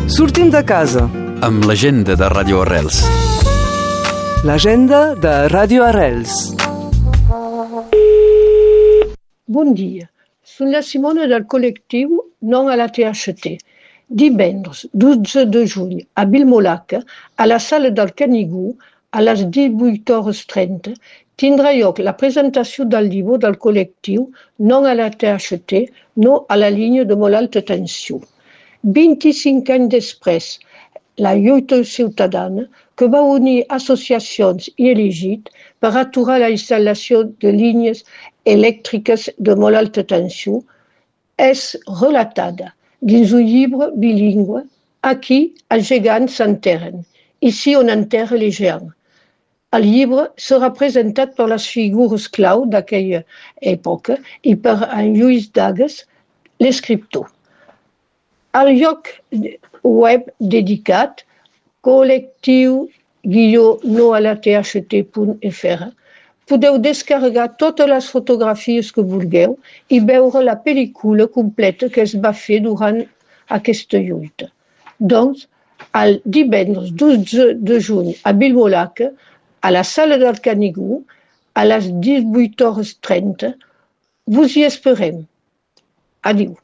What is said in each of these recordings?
Sortim de casa. Amb l'agenda de Ràdio Arrels. L'agenda de Ràdio Arrels. Bon dia. Soc la Simona del col·lectiu Non a la THT. Divendres 12 de juny a Vilmolaca, a la sala del Canigó, a les 18h30, tindrà lloc la presentació del llibre del col·lectiu Non a la THT, no a la línia de molt alta tensió. 25 anys després, la lluita ciutadana que va unir associacions i elegits per aturar la instal·lació de línies elèctriques de molt alta tensió és relatada dins un llibre bilingüe Aquí els gegants s'enterren, ici on enterra les géants. El llibre serà presentat per les figures clau d'aquella època i per en Lluís Dagues, l'escriptor. Al lloc web dedicat col·lectiu-noalatht.fr podeu descarregar totes les fotografies que vulgueu i veure la pel·lícula completa que es va fer durant aquesta lluita. Doncs, el divendres 12 de juny a Vilmolaca, a la sala del Canigó, a les 18h30, vos hi esperem. Adéu.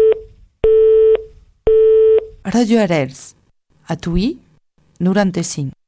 Radio Arrels, a Tuí, 95.